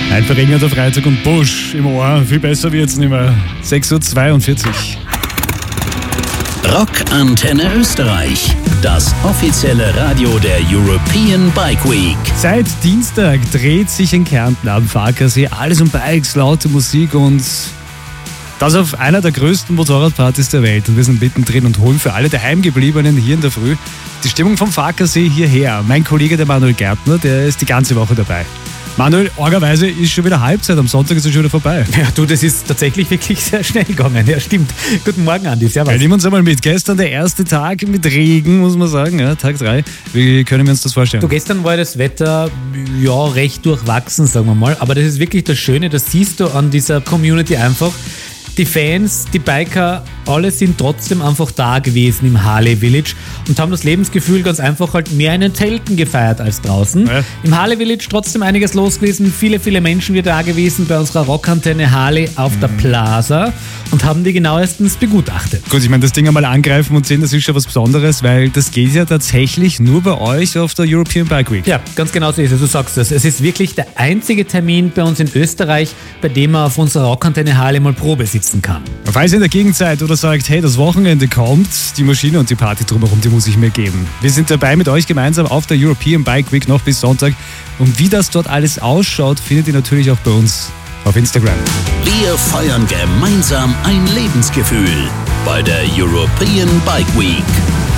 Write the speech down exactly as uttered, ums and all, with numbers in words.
Ein verregneter Freitag und Busch im Ohr. Viel besser wird's nicht mehr. sechs Uhr zweiundvierzig. Rockantenne Österreich, das offizielle Radio der European Bike Week. Seit Dienstag dreht sich in Kärnten am Farkasee alles um Bikes, laute Musik und das auf einer der größten Motorradpartys der Welt. Und wir sind mittendrin und holen für alle Daheimgebliebenen hier in der Früh die Stimmung vom Farkasee hierher. Mein Kollege, der Manuel Gärtner, der ist die ganze Woche dabei. Manuel, orgerweise ist schon wieder Halbzeit, am Sonntag ist es schon wieder vorbei. Ja, du, das ist tatsächlich wirklich sehr schnell gegangen. Ja, stimmt. Guten Morgen, Andi. Servus. Ja, nehmen wir uns einmal mit. Gestern der erste Tag mit Regen, muss man sagen, ja, Tag drei. Wie können wir uns das vorstellen? Du, gestern war das Wetter ja recht durchwachsen, sagen wir mal. Aber das ist wirklich das Schöne, das siehst du an dieser Community einfach. Die Fans, die Biker, alle sind trotzdem einfach da gewesen im Harley Village und haben das Lebensgefühl ganz einfach halt mehr in den Zelten gefeiert als draußen. Ja. Im Harley Village trotzdem einiges los gewesen, viele, viele Menschen wieder da gewesen bei unserer Rockantenne Harley auf mhm. der Plaza und haben die genauestens begutachtet. Gut, ich meine, das Ding einmal angreifen und sehen, das ist schon was Besonderes, weil das geht ja tatsächlich nur bei euch auf der European Bike Week. Ja, ganz genau so ist es, du sagst es. Es ist wirklich der einzige Termin bei uns in Österreich, bei dem man auf unserer Rockantenne Harley mal Probe sitzen kann. Falls ihr in der Gegend seid oder sagt, hey, das Wochenende kommt, die Maschine und die Party drumherum, die muss ich mir geben. Wir sind dabei mit euch gemeinsam auf der European Bike Week noch bis Sonntag. Und wie das dort alles ausschaut, findet ihr natürlich auch bei uns auf Instagram. Wir feiern gemeinsam ein Lebensgefühl bei der European Bike Week.